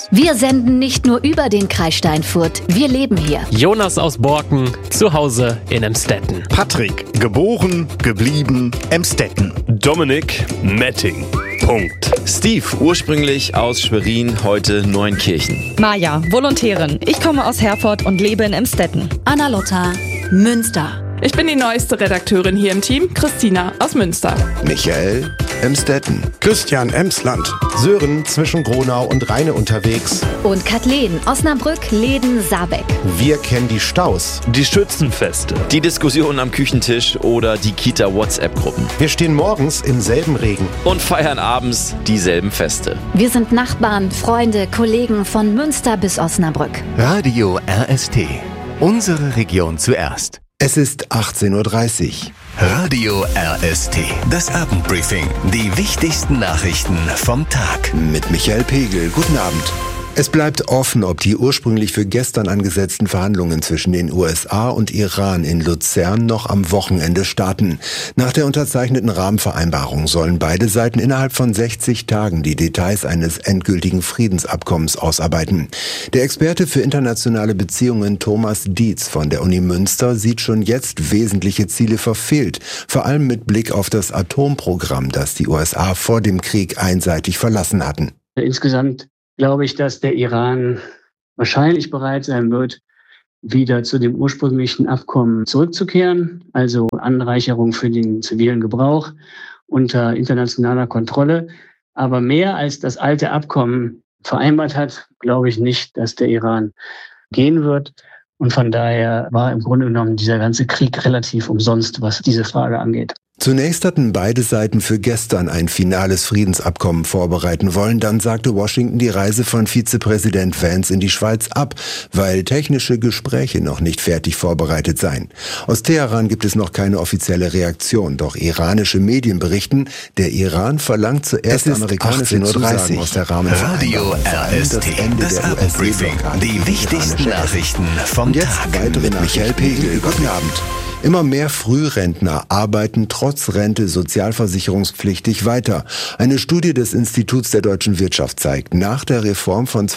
Wir senden nicht nur über den Kreis Steinfurt, wir leben hier. Jonas aus Borken, zu Hause in Emstetten. Patrick, geboren, geblieben, Emstetten. Dominik, Metting. Punkt. Steve, ursprünglich aus Schwerin, heute Neunkirchen. Maja, Volontärin. Ich komme aus Herford und lebe in Emstetten. Anna-Lotta, Münster. Ich bin die neueste Redakteurin hier im Team, Christina aus Münster. Michael, Emstetten. Christian, Emsland. Sören, zwischen Gronau und Rheine unterwegs. Und Kathleen, Osnabrück, Leden, Saarbeck. Wir kennen die Staus. Die Schützenfeste. Die Diskussionen am Küchentisch oder die Kita-WhatsApp-Gruppen. Wir stehen morgens im selben Regen. Und feiern abends dieselben Feste. Wir sind Nachbarn, Freunde, Kollegen von Münster bis Osnabrück. Radio RST. Unsere Region zuerst. Es ist 18:30 Uhr. Radio RST. Das Abendbriefing. Die wichtigsten Nachrichten vom Tag. Mit Michael Pegel. Guten Abend. Es bleibt offen, ob die ursprünglich für gestern angesetzten Verhandlungen zwischen den USA und Iran in Luzern noch am Wochenende starten. Nach der unterzeichneten Rahmenvereinbarung sollen beide Seiten innerhalb von 60 Tagen die Details eines endgültigen Friedensabkommens ausarbeiten. Der Experte für internationale Beziehungen Thomas Dietz von der Uni Münster sieht schon jetzt wesentliche Ziele verfehlt, vor allem mit Blick auf das Atomprogramm, das die USA vor dem Krieg einseitig verlassen hatten. Insgesamt glaube ich, dass der Iran wahrscheinlich bereit sein wird, wieder zu dem ursprünglichen Abkommen zurückzukehren, also Anreicherung für den zivilen Gebrauch unter internationaler Kontrolle. Aber mehr als das alte Abkommen vereinbart hat, glaube ich nicht, dass der Iran gehen wird. Und von daher war im Grunde genommen dieser ganze Krieg relativ umsonst, was diese Frage angeht. Zunächst hatten beide Seiten für gestern ein finales Friedensabkommen vorbereiten wollen. Dann sagte Washington die Reise von Vizepräsident Vance in die Schweiz ab, weil technische Gespräche noch nicht fertig vorbereitet seien. Aus Teheran gibt es noch keine offizielle Reaktion. Doch iranische Medien berichten, der Iran verlangt zuerst amerikanische Zusagen aus der Radio RST. Das Abendbriefing. Die wichtigsten Nachrichten vom Tag. Weitere mit Michael Pegel. Guten Abend. Immer mehr Frührentner arbeiten trotz Rente sozialversicherungspflichtig weiter. Eine Studie des Instituts der deutschen Wirtschaft zeigt, nach der Reform von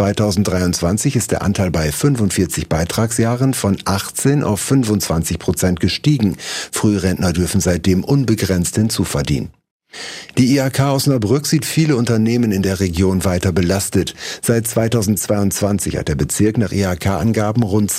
2023 ist der Anteil bei 45 Beitragsjahren von 18 auf 25% gestiegen. Frührentner dürfen seitdem unbegrenzt hinzuverdienen. Die IHK Osnabrück sieht viele Unternehmen in der Region weiter belastet. Seit 2022 hat der Bezirk nach IHK-Angaben rund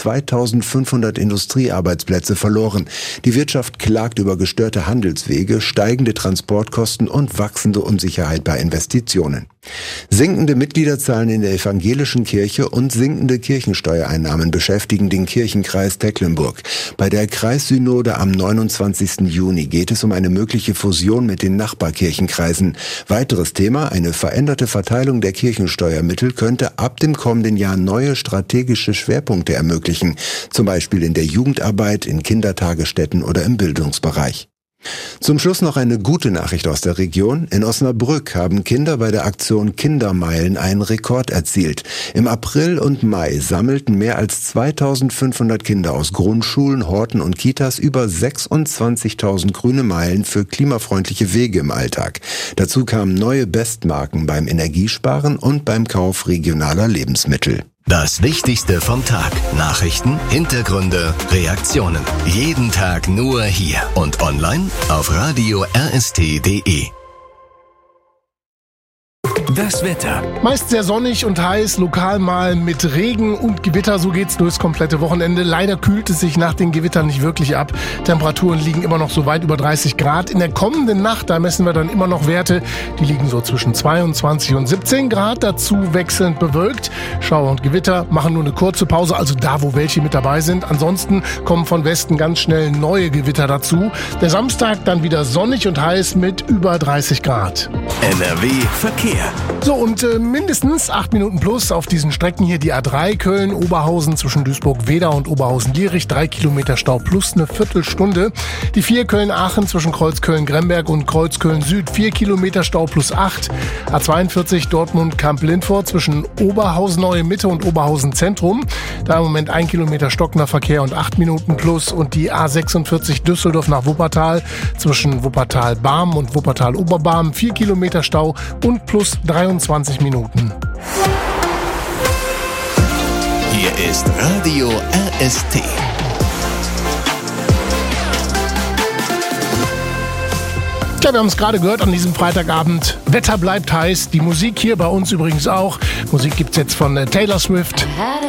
2500 Industriearbeitsplätze verloren. Die Wirtschaft klagt über gestörte Handelswege, steigende Transportkosten und wachsende Unsicherheit bei Investitionen. Sinkende Mitgliederzahlen in der evangelischen Kirche und sinkende Kirchensteuereinnahmen beschäftigen den Kirchenkreis Tecklenburg. Bei der Kreissynode am 29. Juni geht es um eine mögliche Fusion mit den Nachbarkirchenkreisen. Weiteres Thema, eine veränderte Verteilung der Kirchensteuermittel könnte ab dem kommenden Jahr neue strategische Schwerpunkte ermöglichen, zum Beispiel in der Jugendarbeit, in Kindertagesstätten oder im Bildungsbereich. Zum Schluss noch eine gute Nachricht aus der Region. In Osnabrück haben Kinder bei der Aktion Kindermeilen einen Rekord erzielt. Im April und Mai sammelten mehr als 2500 Kinder aus Grundschulen, Horten und Kitas über 26.000 grüne Meilen für klimafreundliche Wege im Alltag. Dazu kamen neue Bestmarken beim Energiesparen und beim Kauf regionaler Lebensmittel. Das Wichtigste vom Tag. Nachrichten, Hintergründe, Reaktionen. Jeden Tag nur hier und online auf radio rst.de. Das Wetter. Meist sehr sonnig und heiß, lokal mal mit Regen und Gewitter. So geht's durchs komplette Wochenende. Leider kühlt es sich nach den Gewittern nicht wirklich ab. Temperaturen liegen immer noch so weit über 30 Grad. In der kommenden Nacht, da messen wir dann immer noch Werte. Die liegen so zwischen 22 und 17 Grad. Dazu wechselnd bewölkt. Schauer und Gewitter machen nur eine kurze Pause, also da, wo welche mit dabei sind. Ansonsten kommen von Westen ganz schnell neue Gewitter dazu. Der Samstag dann wieder sonnig und heiß mit über 30 Grad. NRW Verkehr. So, und mindestens 8 Minuten plus auf diesen Strecken hier die A3 Köln-Oberhausen zwischen Duisburg-Wedau und Oberhausen-Lierich. 3 Kilometer Stau plus eine Viertelstunde. Die 4 Köln-Aachen zwischen Kreuzköln-Gremberg und Kreuzköln-Süd. 4 Kilometer Stau plus 8. A42 Dortmund-Kamp-Lindfort zwischen Oberhausen-Neue-Mitte und Oberhausen-Zentrum. Da im Moment 1 Kilometer stockender Verkehr und 8 Minuten plus. Und die A46 Düsseldorf nach Wuppertal zwischen Wuppertal-Barmen und Wuppertal-Oberbarmen. 4 Kilometer Stau und plus 23 Minuten. ist Radio RST. Ja, wir haben es gerade gehört an diesem Freitagabend. Wetter bleibt heiß, die Musik hier bei uns übrigens auch. Musik gibt's jetzt von Taylor Swift. I had